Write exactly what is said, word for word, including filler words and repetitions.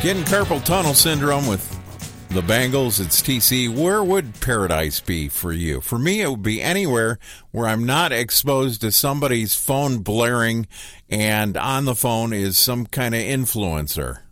Getting carpal tunnel syndrome with the Bengals, it's T C. Where would paradise be for you? For me, it would be anywhere where I'm not exposed to somebody's phone blaring and on the phone is some kind of influencer.